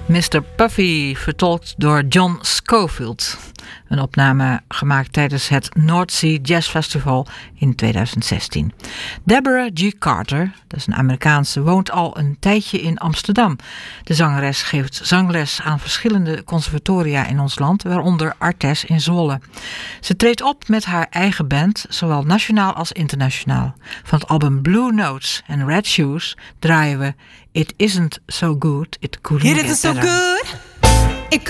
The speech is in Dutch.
Mr. Puffy, vertolkt door John Scofield. Een opname gemaakt tijdens het North Sea Jazz Festival in 2016. Deborah G. Carter, dat is een Amerikaanse, woont al een tijdje in Amsterdam. De zangeres geeft zangles aan verschillende conservatoria in ons land, waaronder Artes in Zwolle. Ze treedt op met haar eigen band, zowel nationaal als internationaal. Van het album Blue Notes en Red Shoes draaien we It Isn't So Good, It Couldn't Get Better. It isn't so good.